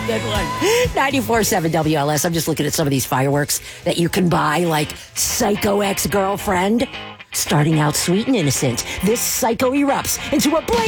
good one. 94.7 WLS. I'm just looking at some of these fireworks that you can buy, like Psycho Ex-Girlfriend. Starting out sweet and innocent, this psycho erupts into a blaze